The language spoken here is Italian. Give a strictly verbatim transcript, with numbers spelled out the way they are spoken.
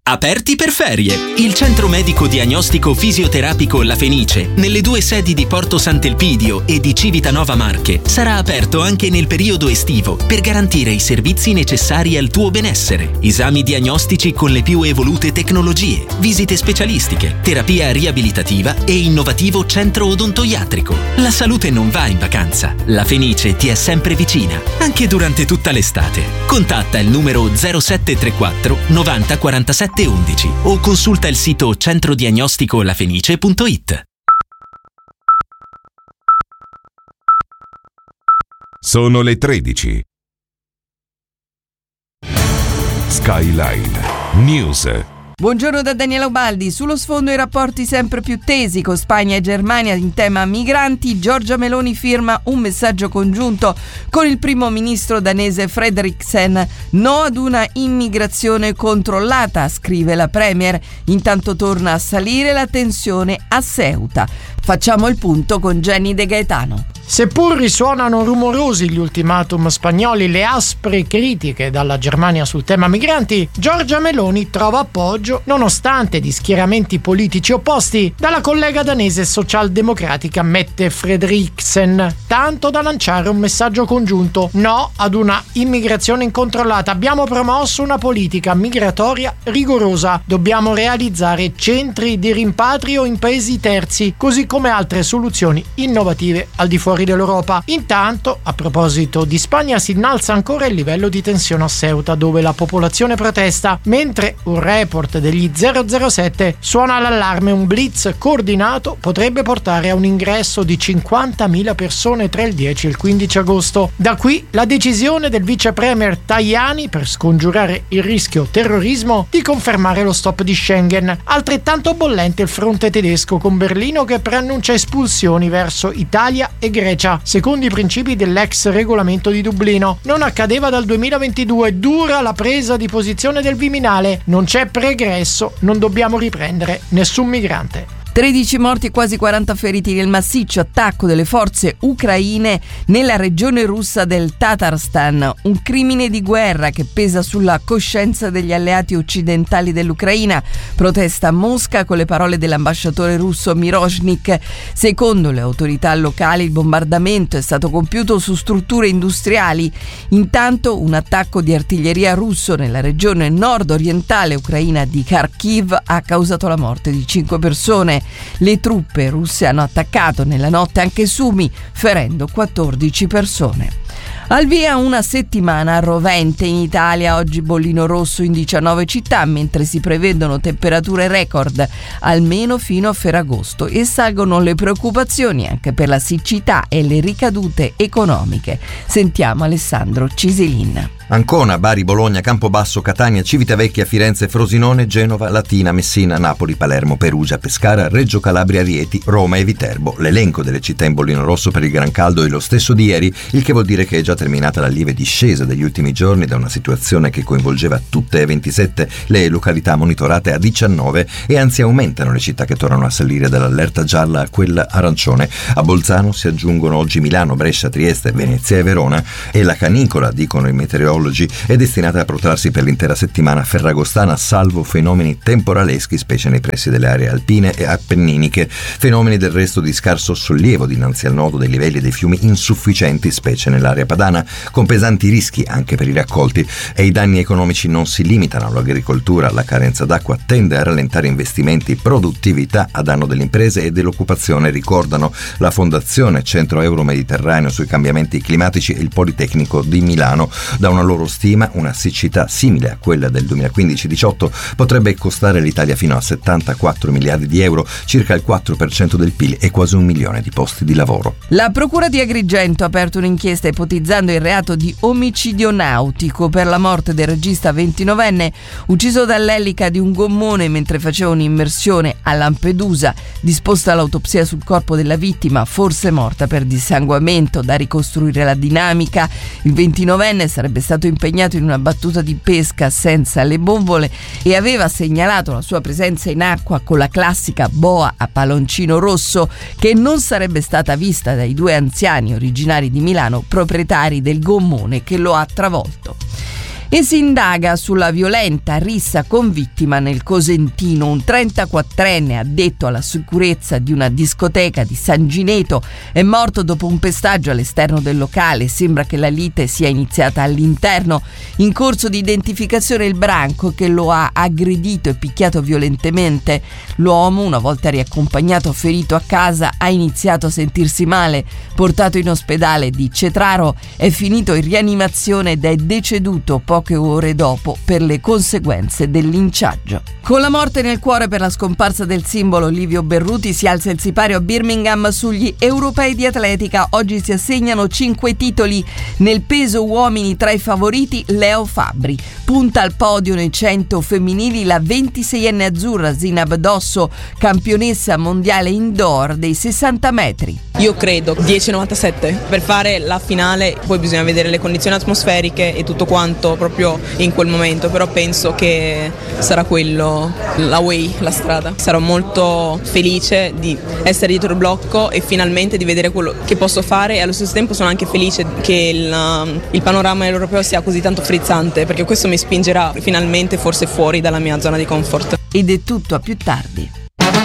Aperti per ferie. Il centro medico diagnostico fisioterapico La Fenice, nelle due sedi di Porto Sant'Elpidio e di Civitanova Marche, sarà aperto anche nel periodo estivo per garantire i servizi necessari al tuo benessere. Esami diagnostici con le più evolute tecnologie, visite specialistiche, terapia riabilitativa e innovativo centro odontoiatrico. La salute non va in vacanza. La Fenice ti è sempre vicina, anche durante tutta l'estate. Contatta il numero zero sette tre quattro novanta quarantasette undici o consulta il sito centrodiagnosticolafenice punto it. Sono le tredici. Skyline News. Buongiorno da Daniela Ubaldi. Sullo sfondo i rapporti sempre più tesi con Spagna e Germania in tema migranti. Giorgia Meloni firma un messaggio congiunto con il primo ministro danese Frederiksen. No ad una immigrazione controllata, scrive la premier. Intanto torna a salire la tensione a Ceuta. Facciamo il punto con Jenny De Gaetano. Seppur risuonano rumorosi gli ultimatum spagnoli, le aspre critiche dalla Germania sul tema migranti, Giorgia Meloni trova appoggio, nonostante di schieramenti politici opposti, dalla collega danese socialdemocratica Mette Frederiksen, tanto da lanciare un messaggio congiunto: no ad una immigrazione incontrollata, abbiamo promosso una politica migratoria rigorosa, dobbiamo realizzare centri di rimpatrio in paesi terzi, così come altre soluzioni innovative al di fuori dell'Europa. Intanto, a proposito di Spagna, si innalza ancora il livello di tensione a Ceuta, dove la popolazione protesta, mentre un report degli zero zero sette suona l'allarme: un blitz coordinato potrebbe portare a un ingresso di cinquantamila persone tra il dieci e il quindici agosto. Da qui la decisione del vice premier Tajani, per scongiurare il rischio terrorismo, di confermare lo stop di Schengen. Altrettanto bollente il fronte tedesco, con Berlino che preannuncia espulsioni verso Italia e Grecia, secondo i principi dell'ex regolamento di Dublino. Non accadeva dal duemilaventidue, dura la presa di posizione del Viminale, non c'è pregresso, non dobbiamo riprendere nessun migrante. tredici morti e quasi quaranta feriti nel massiccio attacco delle forze ucraine nella regione russa del Tatarstan, un crimine di guerra che pesa sulla coscienza degli alleati occidentali dell'Ucraina. Protesta a Mosca con le parole dell'ambasciatore russo Miroshnik. Secondo le autorità locali il bombardamento è stato compiuto su strutture industriali. Intanto un attacco di artiglieria russo nella regione nord-orientale ucraina di Kharkiv ha causato la morte di cinque persone. Le truppe russe hanno attaccato nella notte anche Sumi, ferendo quattordici persone. Al via una settimana rovente in Italia, oggi bollino rosso in diciannove città, mentre si prevedono temperature record almeno fino a Ferragosto e salgono le preoccupazioni anche per la siccità e le ricadute economiche. Sentiamo Alessandro Ciselin. Ancona, Bari, Bologna, Campobasso, Catania, Civitavecchia, Firenze, Frosinone, Genova, Latina, Messina, Napoli, Palermo, Perugia, Pescara, Reggio Calabria, Rieti, Roma e Viterbo. L'elenco delle città in bollino rosso per il gran caldo è lo stesso di ieri, il che vuol dire che è già terminata la lieve discesa degli ultimi giorni da una situazione che coinvolgeva tutte e ventisette le località monitorate a diciannove, e anzi aumentano le città che tornano a salire dall'allerta gialla a quella arancione. A Bolzano si aggiungono oggi Milano, Brescia, Trieste, Venezia e Verona, e la canicola, dicono i meteorologi, è destinata a protrarsi per l'intera settimana ferragostana, salvo fenomeni temporaleschi, specie nei pressi delle aree alpine e appenniniche, fenomeni del resto di scarso sollievo dinanzi al nodo dei livelli dei fiumi insufficienti, specie nell'area padana, con pesanti rischi anche per i raccolti. E i danni economici non si limitano all'agricoltura. La carenza d'acqua tende a rallentare investimenti, produttività a danno delle imprese e dell'occupazione, ricordano la Fondazione Centro Euro Mediterraneo sui cambiamenti climatici e il Politecnico di Milano. Da una loro stima, una siccità simile a quella del duemilaquindici diciotto potrebbe costare all'Italia fino a settantaquattro miliardi di euro, circa il quattro per cento del P I L e quasi un milione di posti di lavoro. La Procura di Agrigento ha aperto un'inchiesta ipotizzando il reato di omicidio nautico per la morte del regista ventinovenne ucciso dall'elica di un gommone mentre faceva un'immersione a Lampedusa. Disposta l'autopsia sul corpo della vittima, forse morta per dissanguamento, da ricostruire la dinamica. Il ventinovenne sarebbe stato impegnato in una battuta di pesca senza le bombole e aveva segnalato la sua presenza in acqua con la classica boa a paloncino rosso, che non sarebbe stata vista dai due anziani originari di Milano, proprietari del gommone che lo ha travolto. E si indaga sulla violenta rissa con vittima nel Cosentino. Un trentaquattrenne addetto alla sicurezza di una discoteca di San Gineto è morto dopo un pestaggio all'esterno del locale. Sembra che la lite sia iniziata all'interno. In corso di identificazione il branco che lo ha aggredito e picchiato violentemente. L'uomo, una volta riaccompagnato ferito a casa, ha iniziato a sentirsi male. Portato in ospedale di Cetraro, è finito in rianimazione ed è deceduto poco poche ore dopo per le conseguenze del linciaggio. Con la morte nel cuore per la scomparsa del simbolo Livio Berruti si alza il sipario a Birmingham sugli europei di atletica. Oggi si assegnano cinque titoli. Nel peso uomini tra i favoriti Leo Fabbri. Punta al podio nei cento femminili la ventiseienne azzurra Zinab Dosso, campionessa mondiale indoor dei sessanta metri. Io credo dieci virgola novantasette per fare la finale, poi bisogna vedere le condizioni atmosferiche e tutto quanto proprio in quel momento, però penso che sarà quello la way, la strada. Sarò molto felice di essere dietro il blocco e finalmente di vedere quello che posso fare, e allo stesso tempo sono anche felice che il, il panorama europeo sia così tanto frizzante, perché questo mi spingerà finalmente forse fuori dalla mia zona di comfort. Ed è tutto, a più tardi.